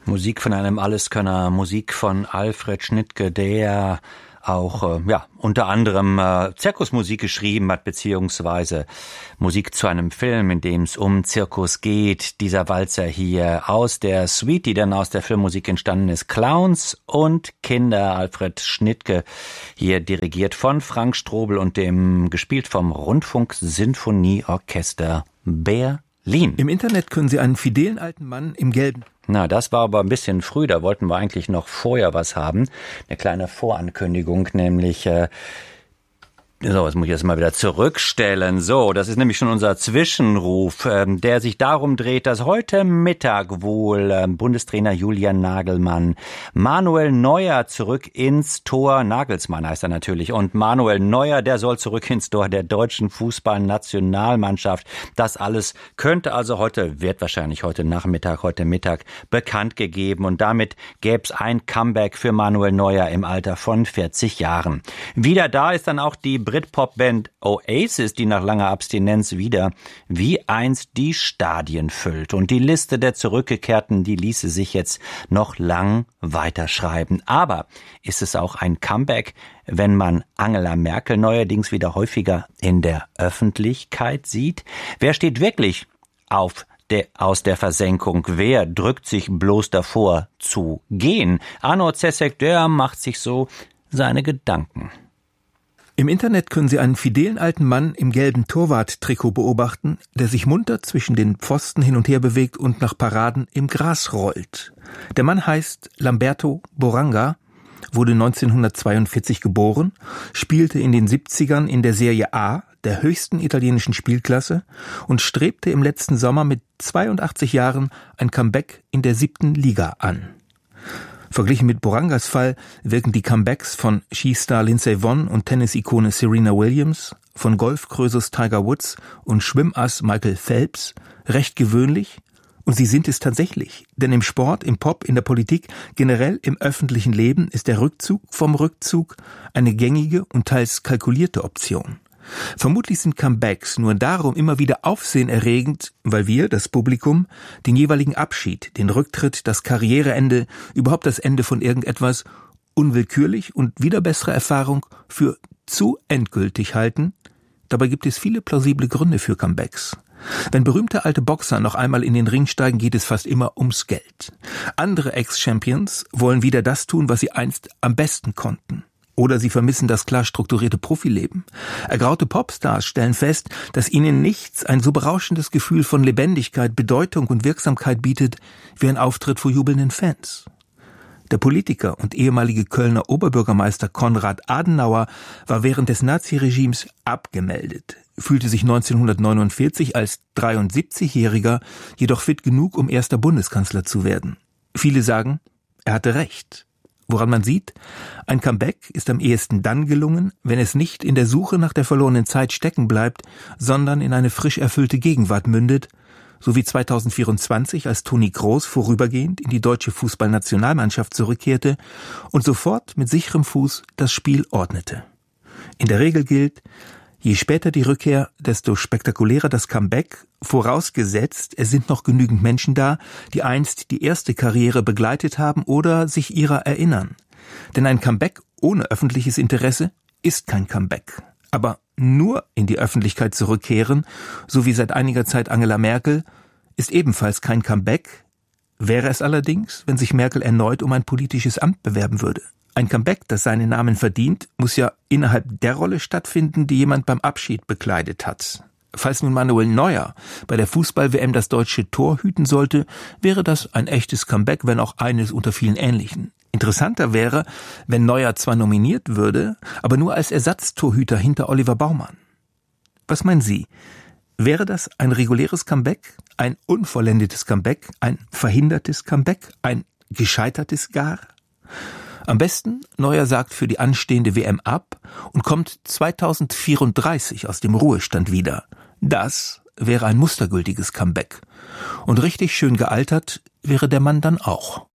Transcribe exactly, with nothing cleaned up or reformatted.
Musik von einem Alleskönner, Musik von Alfred Schnittke, der auch äh, ja unter anderem äh, Zirkusmusik geschrieben hat, beziehungsweise Musik zu einem Film, in dem es um Zirkus geht. Dieser Walzer hier aus der Suite, die dann aus der Filmmusik entstanden ist, Clowns und Kinder. Alfred Schnittke, hier dirigiert von Frank Strobel und dem gespielt vom Rundfunk-Sinfonieorchester Berlin. Im Internet können Sie einen fidelen alten Mann im Gelben. Na, das war aber ein bisschen früh, da wollten wir eigentlich noch vorher was haben. Eine kleine Vorankündigung, nämlich, äh, so, jetzt muss ich das mal wieder zurückstellen. So, das ist nämlich schon unser Zwischenruf, ähm, der sich darum dreht, dass heute Mittag wohl ähm, Bundestrainer Julian Nagelsmann Manuel Neuer zurück ins Tor, Nagelsmann heißt er natürlich, und Manuel Neuer, der soll zurück ins Tor der deutschen Fußballnationalmannschaft. Das alles könnte also heute, wird wahrscheinlich heute Nachmittag, heute Mittag bekannt gegeben, und damit gäbe es ein Comeback für Manuel Neuer im Alter von vierzig Jahren. Wieder da ist dann auch die Britpop-Band Oasis, die nach langer Abstinenz wieder wie einst die Stadien füllt. Und die Liste der Zurückgekehrten, die ließe sich jetzt noch lang weiterschreiben. Aber ist es auch ein Comeback, wenn man Angela Merkel neuerdings wieder häufiger in der Öffentlichkeit sieht? Wer steht wirklich auf Der, aus der Versenkung? Wer drückt sich bloß davor zu gehen? Arno Zesek, der macht sich so seine Gedanken. Im Internet können Sie einen fidelen alten Mann im gelben Torwart-Trikot beobachten, der sich munter zwischen den Pfosten hin und her bewegt und nach Paraden im Gras rollt. Der Mann heißt Lamberto Boranga, wurde neunzehnhundertzweiundvierzig geboren, spielte in den siebzigern in der Serie A, der höchsten italienischen Spielklasse, und strebte im letzten Sommer mit zweiundachtzig Jahren ein Comeback in der siebten Liga an. Verglichen mit Borangas Fall wirken die Comebacks von Skistar Lindsey Vonn und Tennis-Ikone Serena Williams, von Golfkrösus Tiger Woods und Schwimmass Michael Phelps recht gewöhnlich, und sie sind es tatsächlich. Denn im Sport, im Pop, in der Politik, generell im öffentlichen Leben ist der Rückzug vom Rückzug eine gängige und teils kalkulierte Option. Vermutlich sind Comebacks nur darum immer wieder aufsehenerregend, weil wir, das Publikum, den jeweiligen Abschied, den Rücktritt, das Karriereende, überhaupt das Ende von irgendetwas unwillkürlich und wieder bessere Erfahrung für zu endgültig halten. Dabei gibt es viele plausible Gründe für Comebacks. Wenn berühmte alte Boxer noch einmal in den Ring steigen, geht es fast immer ums Geld. Andere Ex-Champions wollen wieder das tun, was sie einst am besten konnten. Oder sie vermissen das klar strukturierte Profileben. Ergraute Popstars stellen fest, dass ihnen nichts ein so berauschendes Gefühl von Lebendigkeit, Bedeutung und Wirksamkeit bietet, wie ein Auftritt vor jubelnden Fans. Der Politiker und ehemalige Kölner Oberbürgermeister Konrad Adenauer war während des Naziregimes abgemeldet, fühlte sich neunzehnhundertneunundvierzig als dreiundsiebzigjähriger jedoch fit genug, um erster Bundeskanzler zu werden. Viele sagen, er hatte recht. Woran man sieht, ein Comeback ist am ehesten dann gelungen, wenn es nicht in der Suche nach der verlorenen Zeit stecken bleibt, sondern in eine frisch erfüllte Gegenwart mündet, so wie zweitausendvierundzwanzig, als Toni Kroos vorübergehend in die deutsche Fußballnationalmannschaft zurückkehrte und sofort mit sicherem Fuß das Spiel ordnete. In der Regel gilt, je später die Rückkehr, desto spektakulärer das Comeback, vorausgesetzt, es sind noch genügend Menschen da, die einst die erste Karriere begleitet haben oder sich ihrer erinnern. Denn ein Comeback ohne öffentliches Interesse ist kein Comeback. Aber nur in die Öffentlichkeit zurückkehren, so wie seit einiger Zeit Angela Merkel, ist ebenfalls kein Comeback. Wäre es allerdings, wenn sich Merkel erneut um ein politisches Amt bewerben würde. Ein Comeback, das seinen Namen verdient, muss ja innerhalb der Rolle stattfinden, die jemand beim Abschied bekleidet hat. Falls nun Manuel Neuer bei der Fußball-W M das deutsche Tor hüten sollte, wäre das ein echtes Comeback, wenn auch eines unter vielen ähnlichen. Interessanter wäre, wenn Neuer zwar nominiert würde, aber nur als Ersatztorhüter hinter Oliver Baumann. Was meinen Sie? Wäre das ein reguläres Comeback, ein unvollendetes Comeback, ein verhindertes Comeback, ein gescheitertes gar? Am besten, Neuer sagt für die anstehende W M ab und kommt zweitausendvierunddreißig aus dem Ruhestand wieder. Das wäre ein mustergültiges Comeback. Und richtig schön gealtert wäre der Mann dann auch.